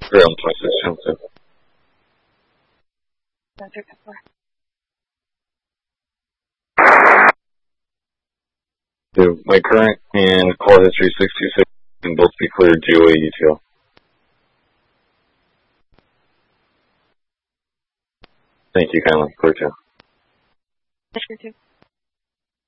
Ground 26, channel 2. Dr. Kepler. My current and call history 626 can both be cleared GOA UTL. Thank you kindly. Clear 2. Clear 2.